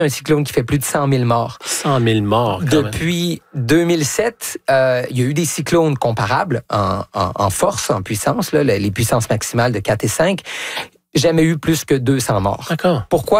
un cyclone qui fait plus de 100 000 morts. 100 000 morts, quand Depuis 2007, il y a eu des cyclones comparables en force, en puissance, là, les puissances maximales de 4 et 5. Jamais eu plus que 200 morts. D'accord. Pourquoi?